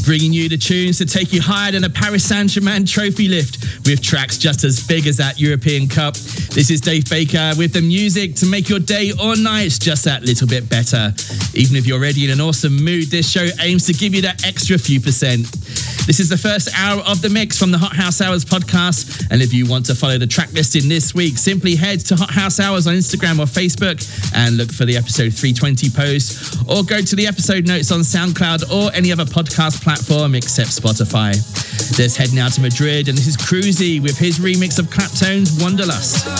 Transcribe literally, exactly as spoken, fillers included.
bringing you the tunes to take you higher than a Paris Saint-Germain trophy lift with tracks just as big as that European Cup. This is Dave Baker with the music to make your day or night just that little bit better. Even if you're already in an awesome mood, this show aims to give you that extra few percent. This is the first hour of the mix from the Hot House Hours podcast, and if you want to follow the track listing this week, simply head to Hot House Hours on Instagram or Facebook and look for the episode three twenty post, or go to the episode notes on SoundCloud or any other podcast platform except Spotify. Let's head now to Madrid, and this is Cruzy with his remix of Claptone's Wanderlust.